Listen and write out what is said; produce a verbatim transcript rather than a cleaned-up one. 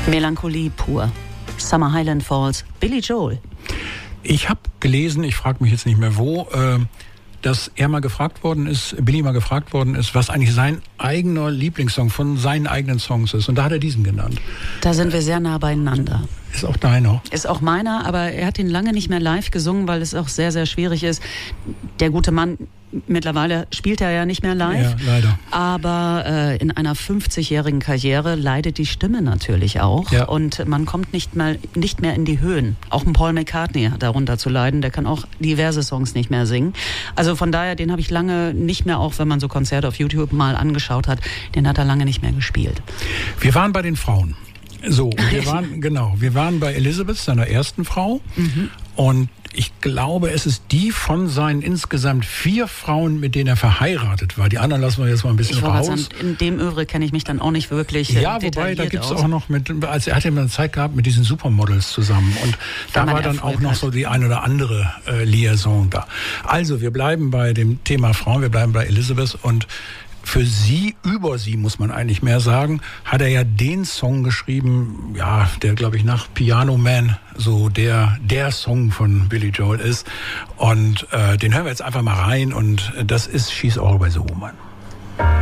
Melancholie pur. Summer Highland Falls, Billy Joel. Ich habe gelesen, ich frage mich jetzt nicht mehr wo, äh, dass er mal gefragt worden ist, Billy mal gefragt worden ist, was eigentlich sein eigener Lieblingssong von seinen eigenen Songs ist. Und da hat er diesen genannt. Da sind wir sehr nah beieinander. Ist auch deiner? Ist auch meiner, aber er hat ihn lange nicht mehr live gesungen, weil es auch sehr, sehr schwierig ist. Der gute Mann, mittlerweile spielt er ja nicht mehr live. Ja, leider. Aber äh, in einer fünfzigjährigen Karriere leidet die Stimme natürlich auch. Ja. Und man kommt nicht, mal, nicht mehr in die Höhen. Auch ein Paul McCartney hat darunter zu leiden. Der kann auch diverse Songs nicht mehr singen. Also von daher, den habe ich lange nicht mehr, auch wenn man so Konzerte auf YouTube mal angeschaut hat, den hat er lange nicht mehr gespielt. Wir waren bei den Frauen. So, und wir waren, genau, wir waren bei Elizabeth, seiner ersten Frau. Mhm. Und ich glaube, es ist die von seinen insgesamt vier Frauen, mit denen er verheiratet war. Die anderen lassen wir jetzt mal ein bisschen ich raus. Sagen, in dem Övre kenne ich mich dann auch nicht wirklich Ja, wobei, da gibt es auch noch mit, also er hat ja mal eine Zeit gehabt mit diesen Supermodels zusammen. Und da war dann auch noch so die ein oder andere äh, Liaison da. Also, wir bleiben bei dem Thema Frauen, wir bleiben bei Elizabeth und für sie, über sie muss man eigentlich mehr sagen, hat er ja den Song geschrieben, ja, der glaube ich nach Piano Man so der der Song von Billy Joel ist. Und äh, den hören wir jetzt einfach mal rein und das ist She's Always a Woman.